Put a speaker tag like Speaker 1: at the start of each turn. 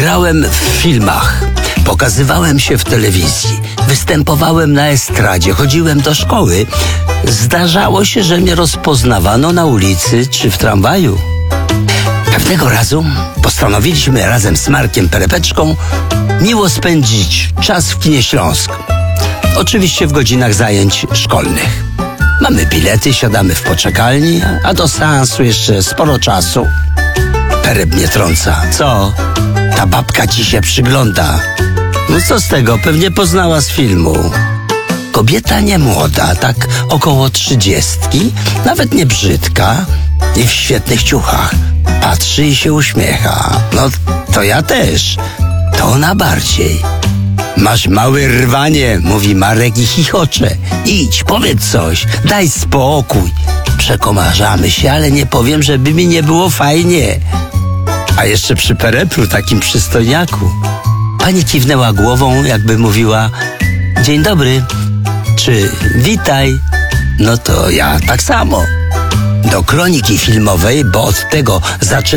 Speaker 1: Grałem w filmach, pokazywałem się w telewizji, występowałem na estradzie, chodziłem do szkoły. Zdarzało się, że mnie rozpoznawano na ulicy czy w tramwaju. Pewnego razu postanowiliśmy razem z Markiem Perepeczką miło spędzić czas w kinie Śląsk. Oczywiście w godzinach zajęć szkolnych. Mamy bilety, siadamy w poczekalni, a do seansu jeszcze sporo czasu. Perep mnie trąca. Co? Ta babka ci się przygląda. No co z tego? Pewnie poznała z filmu. Kobieta nie młoda, tak około 30, nawet nie brzydka i w świetnych ciuchach. Patrzy i się uśmiecha. No to ja też. To ona bardziej. Masz małe rwanie, mówi Marek i chichocze. Idź, powiedz coś, daj spokój. Przekomarzamy się, ale nie powiem, żeby mi nie było fajnie. A jeszcze przy Pereplu, takim przystojniaku. Pani kiwnęła głową, jakby mówiła: dzień dobry, czy witaj. No to ja tak samo. Do kroniki filmowej, bo od tego zaczynam.